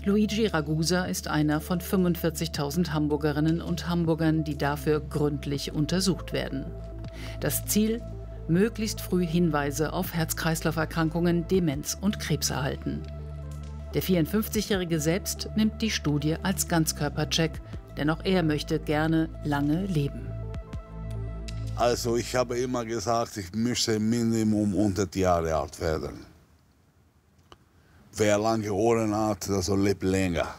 Luigi Ragusa ist einer von 45.000 Hamburgerinnen und Hamburgern, die dafür gründlich untersucht werden. Das Ziel: möglichst früh Hinweise auf Herz-Kreislauf-Erkrankungen, Demenz und Krebs erhalten. Der 54-Jährige selbst nimmt die Studie als Ganzkörpercheck, denn auch er möchte gerne lange leben. Also ich habe immer gesagt, ich möchte Minimum 100 Jahre alt werden. Wer lange Ohren hat, der soll lebt länger.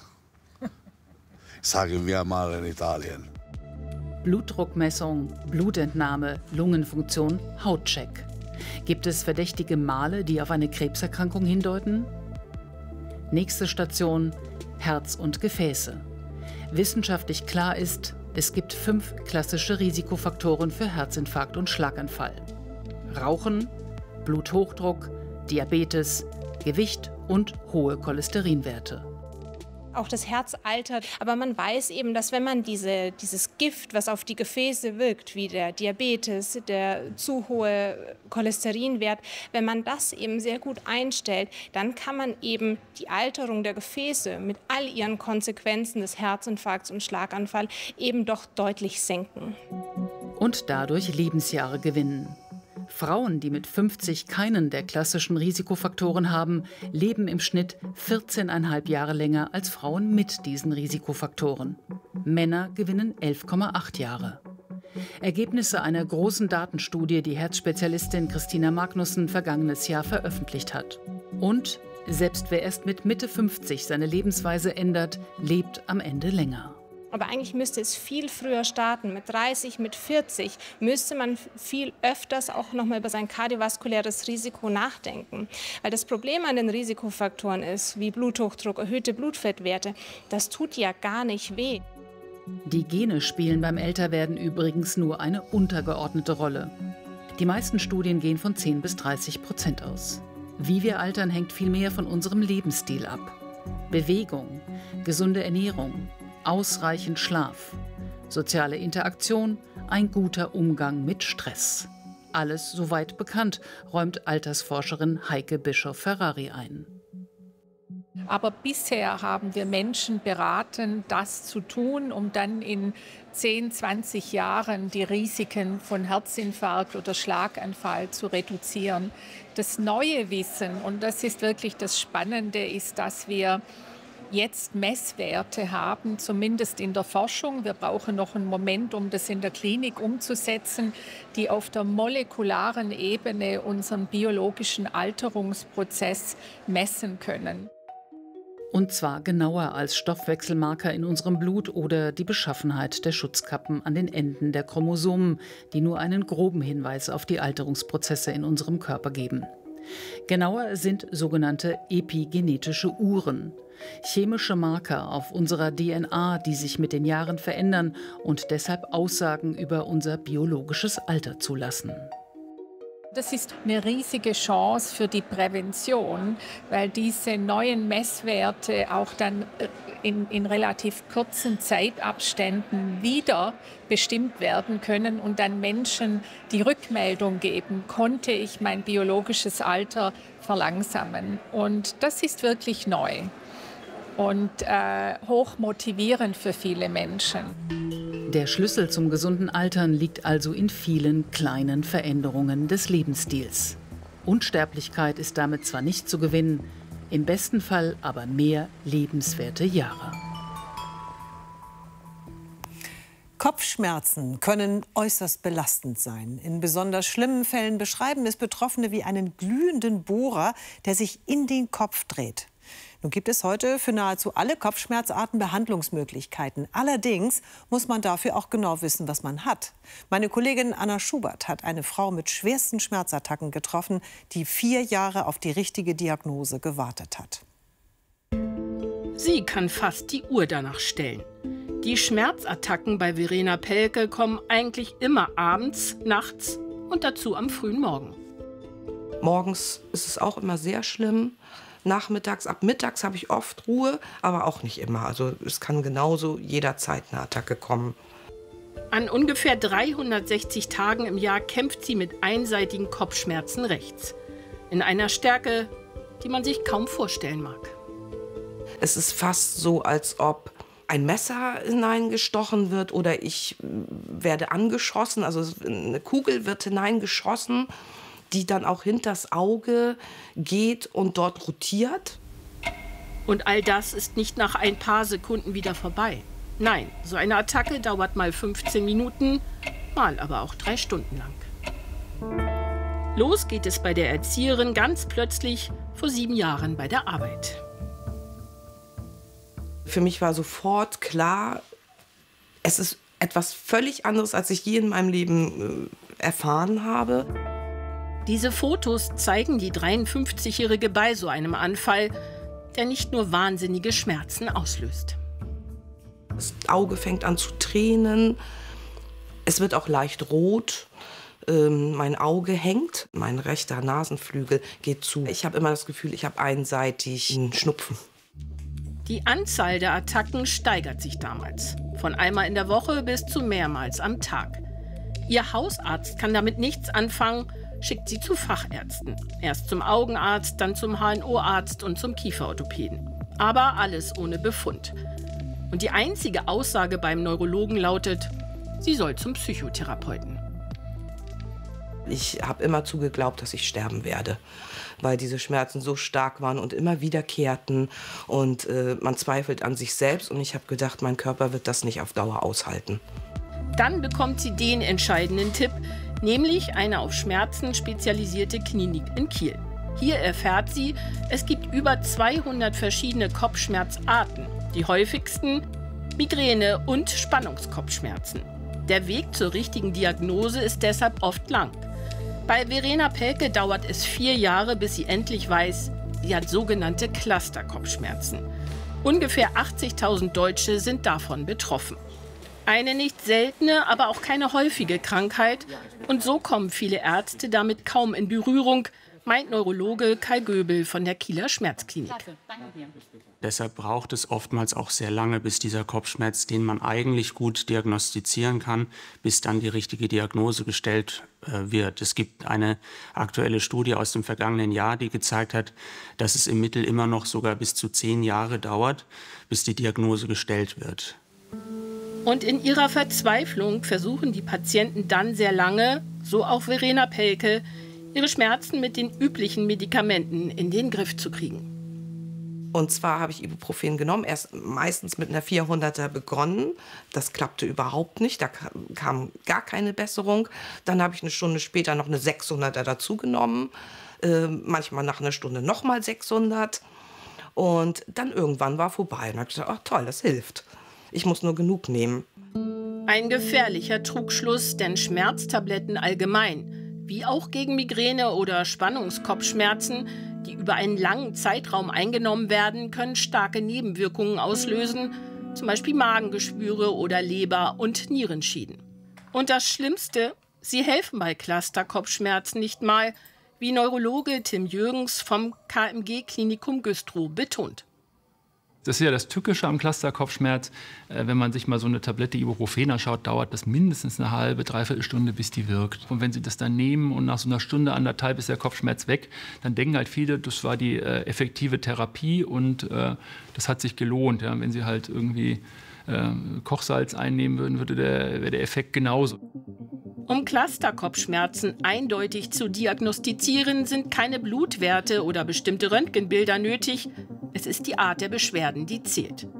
Sagen wir mal in Italien. Blutdruckmessung, Blutentnahme, Lungenfunktion, Hautcheck. Gibt es verdächtige Male, die auf eine Krebserkrankung hindeuten? Nächste Station: Herz und Gefäße. Wissenschaftlich klar ist, es gibt 5 klassische Risikofaktoren für Herzinfarkt und Schlaganfall: Rauchen, Bluthochdruck, Diabetes, Gewicht und hohe Cholesterinwerte. Auch das Herz altert, aber man weiß eben, dass wenn man dieses Gift, was auf die Gefäße wirkt, wie der Diabetes, der zu hohe Cholesterinwert, wenn man das eben sehr gut einstellt, dann kann man eben die Alterung der Gefäße mit all ihren Konsequenzen des Herzinfarkts und Schlaganfall eben doch deutlich senken. Und dadurch Lebensjahre gewinnen. Frauen, die mit 50 keinen der klassischen Risikofaktoren haben, leben im Schnitt 14,5 Jahre länger als Frauen mit diesen Risikofaktoren. Männer gewinnen 11,8 Jahre. Ergebnisse einer großen Datenstudie, die Herzspezialistin Christina Magnussen vergangenes Jahr veröffentlicht hat. Und selbst wer erst mit Mitte 50 seine Lebensweise ändert, lebt am Ende länger. Aber eigentlich müsste es viel früher starten. Mit 30, mit 40 müsste man viel öfters auch noch mal über sein kardiovaskuläres Risiko nachdenken. Weil das Problem an den Risikofaktoren ist, wie Bluthochdruck, erhöhte Blutfettwerte, das tut ja gar nicht weh. Die Gene spielen beim Älterwerden übrigens nur eine untergeordnete Rolle. Die meisten Studien gehen von 10 bis 30% aus. Wie wir altern, hängt viel mehr von unserem Lebensstil ab. Bewegung, gesunde Ernährung, ausreichend Schlaf, soziale Interaktion, ein guter Umgang mit Stress. Alles soweit bekannt, räumt Altersforscherin Heike Bischoff-Ferrari ein. Aber bisher haben wir Menschen beraten, das zu tun, um dann in 10, 20 Jahren die Risiken von Herzinfarkt oder Schlaganfall zu reduzieren. Das neue Wissen, und das ist wirklich das Spannende, ist, dass wir jetzt Messwerte haben, zumindest in der Forschung. Wir brauchen noch einen Moment, um das in der Klinik umzusetzen, die auf der molekularen Ebene unseren biologischen Alterungsprozess messen können. Und zwar genauer als Stoffwechselmarker in unserem Blut oder die Beschaffenheit der Schutzkappen an den Enden der Chromosomen, die nur einen groben Hinweis auf die Alterungsprozesse in unserem Körper geben. Genauer sind sogenannte epigenetische Uhren, chemische Marker auf unserer DNA, die sich mit den Jahren verändern und deshalb Aussagen über unser biologisches Alter zulassen. Das ist eine riesige Chance für die Prävention, weil diese neuen Messwerte auch dann in relativ kurzen Zeitabständen wieder bestimmt werden können und dann Menschen die Rückmeldung geben, konnte ich mein biologisches Alter verlangsamen. Und das ist wirklich neu und hoch motivierend für viele Menschen. Der Schlüssel zum gesunden Altern liegt also in vielen kleinen Veränderungen des Lebensstils. Unsterblichkeit ist damit zwar nicht zu gewinnen, im besten Fall aber mehr lebenswerte Jahre. Kopfschmerzen können äußerst belastend sein. In besonders schlimmen Fällen beschreiben es Betroffene wie einen glühenden Bohrer, der sich in den Kopf dreht. Nun gibt es heute für nahezu alle Kopfschmerzarten Behandlungsmöglichkeiten. Allerdings muss man dafür auch genau wissen, was man hat. Meine Kollegin Anna Schubert hat eine Frau mit schwersten Schmerzattacken getroffen, die 4 Jahre auf die richtige Diagnose gewartet hat. Sie kann fast die Uhr danach stellen. Die Schmerzattacken bei Verena Pelke kommen eigentlich immer abends, nachts und dazu am frühen Morgen. Morgens ist es auch immer sehr schlimm. Nachmittags, ab mittags habe ich oft Ruhe, aber auch nicht immer. Also es kann genauso jederzeit eine Attacke kommen. An ungefähr 360 Tagen im Jahr kämpft sie mit einseitigen Kopfschmerzen rechts. In einer Stärke, die man sich kaum vorstellen mag. Es ist fast so, als ob ein Messer hineingestochen wird oder ich werde angeschossen. Also eine Kugel wird hineingeschossen, die dann auch hinters Auge geht und dort rotiert. Und all das ist nicht nach ein paar Sekunden wieder vorbei. Nein, so eine Attacke dauert mal 15 Minuten, mal aber auch 3 Stunden lang. Los geht es bei der Erzieherin ganz plötzlich vor 7 Jahren bei der Arbeit. Für mich war sofort klar, es ist etwas völlig anderes, als ich je in meinem Leben erfahren habe. Diese Fotos zeigen die 53-Jährige bei so einem Anfall, der nicht nur wahnsinnige Schmerzen auslöst. Das Auge fängt an zu tränen, es wird auch leicht rot, mein Auge hängt, mein rechter Nasenflügel geht zu. Ich habe immer das Gefühl, ich habe einseitig einen Schnupfen. Die Anzahl der Attacken steigert sich damals, von einmal in der Woche bis zu mehrmals am Tag. Ihr Hausarzt kann damit nichts anfangen, schickt sie zu Fachärzten. Erst zum Augenarzt, dann zum HNO-Arzt und zum Kieferorthopäden. Aber alles ohne Befund. Und die einzige Aussage beim Neurologen lautet, sie soll zum Psychotherapeuten. Ich habe immer geglaubt, dass ich sterben werde, weil diese Schmerzen so stark waren und immer wiederkehrten. Und man zweifelt an sich selbst. Und ich habe gedacht, mein Körper wird das nicht auf Dauer aushalten. Dann bekommt sie den entscheidenden Tipp, nämlich eine auf Schmerzen spezialisierte Klinik in Kiel. Hier erfährt sie, es gibt über 200 verschiedene Kopfschmerzarten. Die häufigsten Migräne und Spannungskopfschmerzen. Der Weg zur richtigen Diagnose ist deshalb oft lang. Bei Verena Pelke dauert es 4 Jahre, bis sie endlich weiß, sie hat sogenannte Clusterkopfschmerzen. Ungefähr 80.000 Deutsche sind davon betroffen. Eine nicht seltene, aber auch keine häufige Krankheit. Und so kommen viele Ärzte damit kaum in Berührung, meint Neurologe Kai Göbel von der Kieler Schmerzklinik. Deshalb braucht es oftmals auch sehr lange, bis dieser Kopfschmerz, den man eigentlich gut diagnostizieren kann, bis dann die richtige Diagnose gestellt wird. Es gibt eine aktuelle Studie aus dem vergangenen Jahr, die gezeigt hat, dass es im Mittel immer noch sogar bis zu 10 Jahre dauert, bis die Diagnose gestellt wird. Und in ihrer Verzweiflung versuchen die Patienten dann sehr lange, so auch Verena Pelke, ihre Schmerzen mit den üblichen Medikamenten in den Griff zu kriegen. Und zwar habe ich Ibuprofen genommen, erst meistens mit einer 400er begonnen. Das klappte überhaupt nicht, da kam gar keine Besserung. Dann habe ich eine Stunde später noch eine 600er dazu genommen, manchmal nach einer Stunde nochmal 600. Und dann irgendwann war vorbei. Und dann habe ich gesagt, ach toll, das hilft. Ich muss nur genug nehmen. Ein gefährlicher Trugschluss, denn Schmerztabletten allgemein, wie auch gegen Migräne oder Spannungskopfschmerzen, die über einen langen Zeitraum eingenommen werden, können starke Nebenwirkungen auslösen, zum Beispiel Magengeschwüre oder Leber- und Nierenschäden. Und das Schlimmste, sie helfen bei Clusterkopfschmerzen nicht mal, wie Neurologe Tim Jürgens vom KMG-Klinikum Güstrow betont. Das ist ja das Tückische am Clusterkopfschmerz. Wenn man sich mal so eine Tablette Ibuprofen anschaut, dauert das mindestens eine halbe, dreiviertel Stunde, bis die wirkt. Und wenn Sie das dann nehmen und nach so einer Stunde, anderthalb ist der Kopfschmerz weg, dann denken halt viele, das war die effektive Therapie und das hat sich gelohnt. Ja? Wenn Sie halt irgendwie Kochsalz einnehmen würden, wäre der Effekt genauso. Um Clusterkopfschmerzen eindeutig zu diagnostizieren, sind keine Blutwerte oder bestimmte Röntgenbilder nötig. Es ist die Art der Beschwerden, die zählt.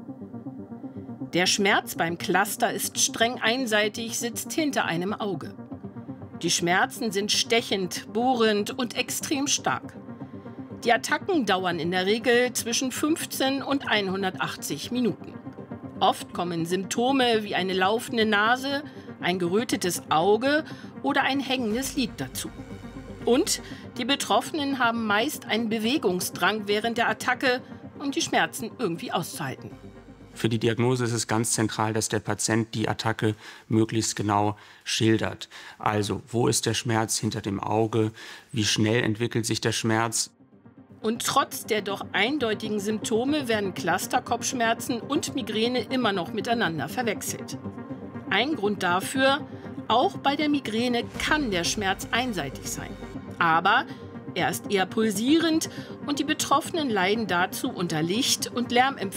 Der Schmerz beim Cluster ist streng einseitig, sitzt hinter einem Auge. Die Schmerzen sind stechend, bohrend und extrem stark. Die Attacken dauern in der Regel zwischen 15 und 180 Minuten. Oft kommen Symptome wie eine laufende Nase, ein gerötetes Auge oder ein hängendes Lid dazu. Und die Betroffenen haben meist einen Bewegungsdrang während der Attacke, um die Schmerzen irgendwie auszuhalten. Für die Diagnose ist es ganz zentral, dass der Patient die Attacke möglichst genau schildert. Also, wo ist der Schmerz hinter dem Auge? Wie schnell entwickelt sich der Schmerz? Und trotz der doch eindeutigen Symptome werden Clusterkopfschmerzen und Migräne immer noch miteinander verwechselt. Ein Grund dafür, auch bei der Migräne kann der Schmerz einseitig sein. Aber Er ist eher pulsierend und die Betroffenen leiden dazu unter Licht- und Lärmempfindlichkeit.